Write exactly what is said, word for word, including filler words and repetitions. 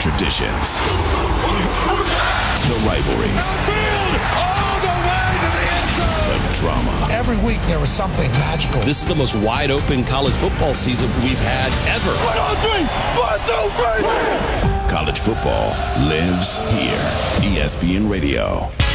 traditions, the rivalries, all the way to the end zone. the drama. Every week there was something magical. This is the most wide open college football season we've had ever. One, two, three. One, two, three. College football lives here. E S P N Radio.